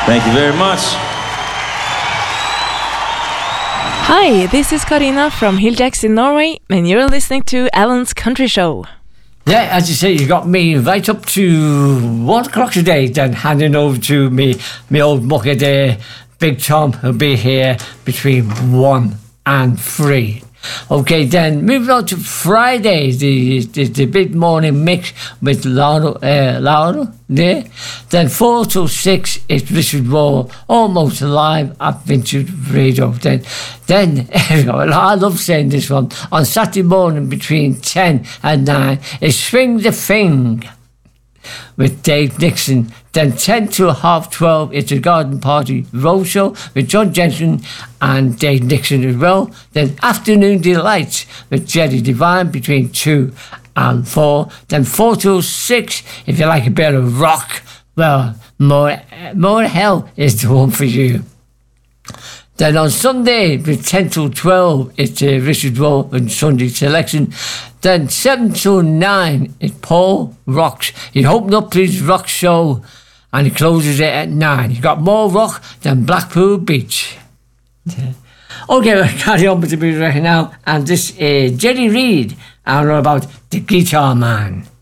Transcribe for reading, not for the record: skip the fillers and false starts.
Thank you very much. Hi, this is Karina from Hilljacks in Norway, and you're listening to Alan's Country Show. Yeah, as you say, you got me right up to 1 o'clock today, then handing over to me old mucker there, Big Tom, who'll be here between 1 and 3. Okay, then moving on to Friday, the big morning mix with Laura there. Then 4 till 6 is Richard Raw, almost live at Vintage Radio. Then I love saying this one. On Saturday morning between 10 and 9 is Swing the Fing with Dave Nixon. Then 10 to 12:30 is the Garden Party Roadshow with John Jensen and Dave Nixon as well. Then Afternoon Delights with Jerry Devine between 2 and 4. Then 4 till 6, if you like a bit of rock, well, More Hell is the one for you. Then on Sunday, with 10 till 12, it's Richard Rowe and Sunday Selection. Then 7 till 9, it's Paul Rocks. He's opened up his rock show and he closes it at 9. He's got more rock than Blackpool Beach. Okay, we'll carry on with the music right now. And this is Jerry Reed, and about the Guitar Man.